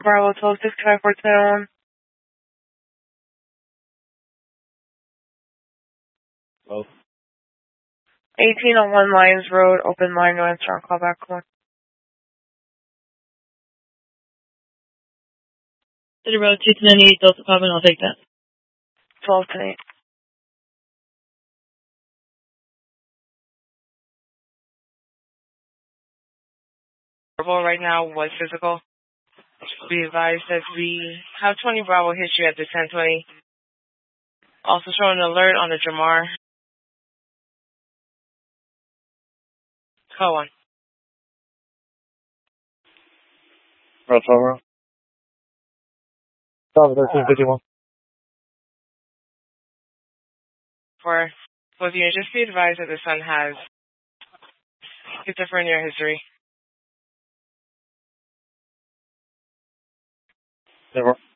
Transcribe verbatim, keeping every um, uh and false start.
Bravo twelve six five four two one. Oh. eighteen oh one Lions Road, open line, no answer on callback one. City Road two ninety-eight, Delta Papa, I'll take that. twelve ten eight. Bravo right now was physical. Be advised that we have twenty Bravo history at the ten twenty. Also showing an alert on the Jamar. Call one. Bravo twelve. Bravo thirteen fifty-one. For both units, just be advised that the sun has schizophrenia history. Zero.